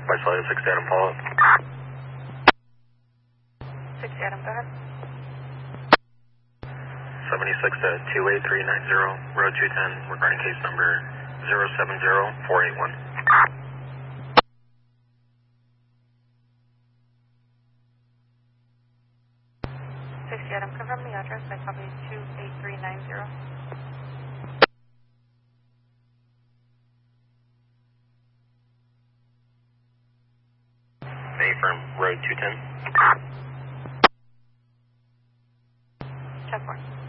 West Side 6 Adam, follow up. 6 Adam, go ahead. 76 to 28390, Road 210, regarding case number 070481. 6 Adam, confirm the address. I copy 28390. Affirm, Road 210. 10-4.